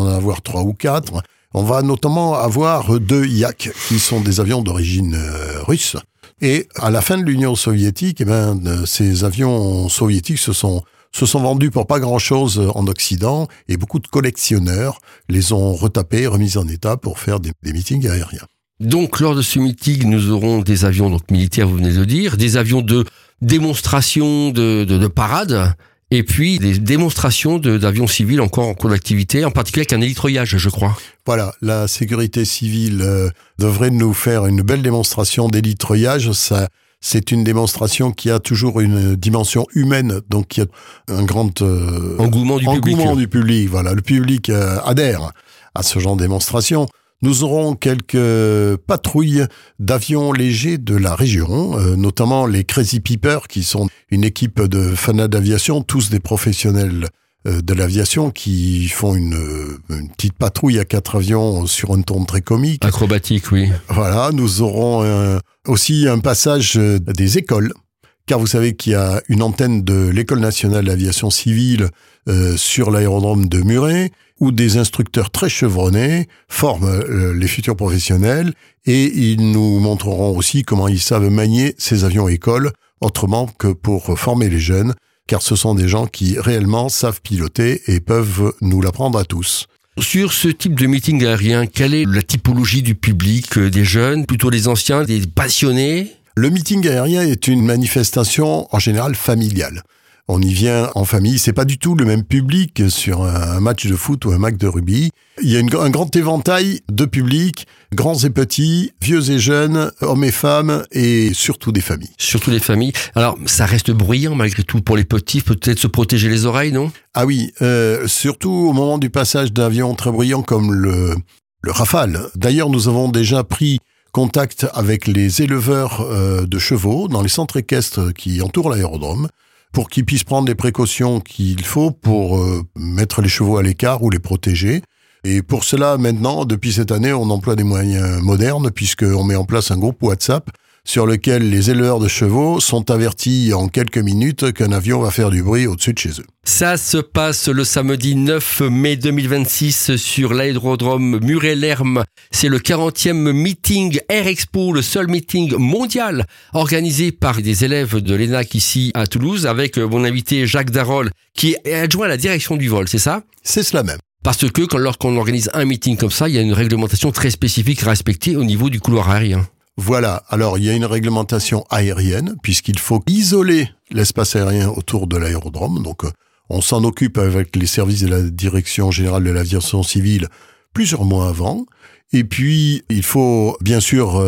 en avoir 3 ou 4. On va notamment avoir 2 Yak, qui sont des avions d'origine russe. Et à la fin de l'Union soviétique, ces avions soviétiques se sont vendus pour pas grand-chose en Occident, et beaucoup de collectionneurs les ont retapés, remis en état pour faire des meetings aériens. Donc, lors de ce meeting, nous aurons des avions donc militaires, vous venez de le dire, des avions de démonstration, de parade, et puis des démonstrations d'avions civils encore en cours d'activité, en particulier avec un hélitreuillage, je crois. Voilà, la sécurité civile devrait nous faire une belle démonstration d'hélitreuillage. C'est une démonstration qui a toujours une dimension humaine, donc il y a un grand engouement du public. Voilà, le public adhère à ce genre de démonstration. Nous aurons quelques patrouilles d'avions légers de la région, notamment les Crazy Peepers, qui sont une équipe de fanats d'aviation, tous des professionnels de l'aviation, qui font une petite patrouille à 4 avions sur un ton très comique. Acrobatique, oui. Voilà, nous aurons aussi un passage des écoles, car vous savez qu'il y a une antenne de l'École nationale d'aviation civile sur l'aérodrome de Muret, où des instructeurs très chevronnés forment les futurs professionnels, et ils nous montreront aussi comment ils savent manier ces avions écoles, autrement que pour former les jeunes, car ce sont des gens qui réellement savent piloter et peuvent nous l'apprendre à tous. Sur ce type de meeting aérien, quelle est la typologie du public, des jeunes, plutôt des anciens, des passionnés ? Le meeting aérien est une manifestation en général familiale. On y vient en famille, c'est pas du tout le même public sur un match de foot ou un match de rugby. Il y a un grand éventail de publics, grands et petits, vieux et jeunes, hommes et femmes, et surtout des familles. Surtout des familles. Alors, ça reste bruyant malgré tout pour les petits, peut-être se protéger les oreilles, non ? Ah oui, surtout au moment du passage d'avions très bruyants comme le Rafale. D'ailleurs, nous avons déjà pris contact avec les éleveurs de chevaux dans les centres équestres qui entourent l'aérodrome, pour qu'ils puissent prendre les précautions qu'il faut pour mettre les chevaux à l'écart ou les protéger. Et pour cela, maintenant, depuis cette année, on emploie des moyens modernes, puisqu'on met en place un groupe WhatsApp sur lequel les éleveurs de chevaux sont avertis en quelques minutes qu'un avion va faire du bruit au-dessus de chez eux. Ça se passe le samedi 9 mai 2026 sur l'aérodrome Muret-Lerme. C'est le 40e meeting Air Expo, le seul meeting mondial organisé par des élèves de l'ENAC ici à Toulouse, avec mon invité Jacques Darol, qui est adjoint à la direction du vol, c'est ça ? C'est cela même. Parce que lorsqu'on organise un meeting comme ça, il y a une réglementation très spécifique à respecter au niveau du couloir aérien. Voilà, alors il y a une réglementation aérienne, puisqu'il faut isoler l'espace aérien autour de l'aérodrome. Donc on s'en occupe avec les services de la Direction générale de l'aviation civile plusieurs mois avant. Et puis il faut bien sûr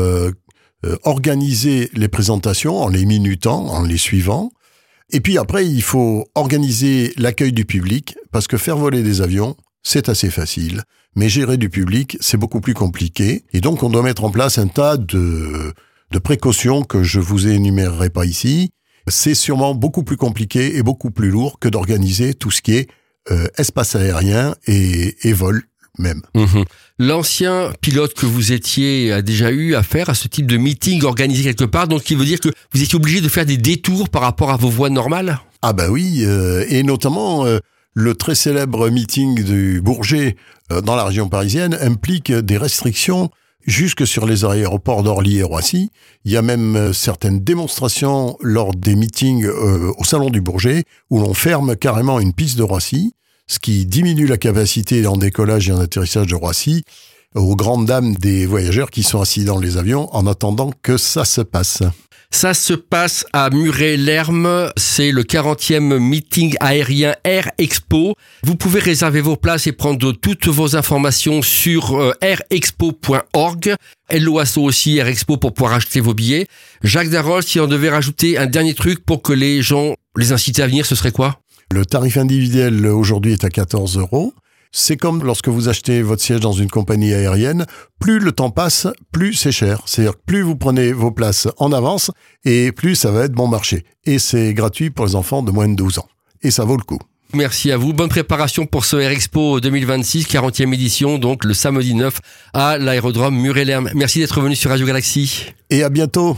organiser les présentations en les minutant, en les suivant. Et puis après, il faut organiser l'accueil du public, parce que faire voler des avions, c'est assez facile. Mais gérer du public, c'est beaucoup plus compliqué. Et donc, on doit mettre en place un tas de précautions que je vous énumérerai pas ici. C'est sûrement beaucoup plus compliqué et beaucoup plus lourd que d'organiser tout ce qui est espace aérien et vol même. Mmh. L'ancien pilote que vous étiez a déjà eu affaire à ce type de meeting organisé quelque part, donc qui veut dire que vous étiez obligé de faire des détours par rapport à vos voies normales ? Ah bah oui, et notamment le très célèbre meeting du Bourget dans la région parisienne implique des restrictions jusque sur les aéroports d'Orly et Roissy. Il y a même certaines démonstrations lors des meetings au Salon du Bourget où l'on ferme carrément une piste de Roissy, ce qui diminue la capacité en décollage et en atterrissage de Roissy aux grandes dames des voyageurs qui sont assis dans les avions en attendant que ça se passe. Ça se passe à Muret-Lerme, c'est le 40e meeting aérien Air Expo. Vous pouvez réserver vos places et prendre toutes vos informations sur airexpo.org. LOASO aussi, Air Expo, pour pouvoir acheter vos billets. Jacques Darol, si on devait rajouter un dernier truc pour que les gens les incitent à venir, ce serait quoi ? Le tarif individuel aujourd'hui est à 14 €. C'est comme lorsque vous achetez votre siège dans une compagnie aérienne, plus le temps passe, plus c'est cher. C'est-à-dire que plus vous prenez vos places en avance et plus ça va être bon marché. Et c'est gratuit pour les enfants de moins de 12 ans. Et ça vaut le coup. Merci à vous. Bonne préparation pour ce Air Expo 2026, 40e édition, donc le samedi 9 à l'aérodrome Muret-Lerme. Merci d'être venu sur Radio Galaxy. Et à bientôt.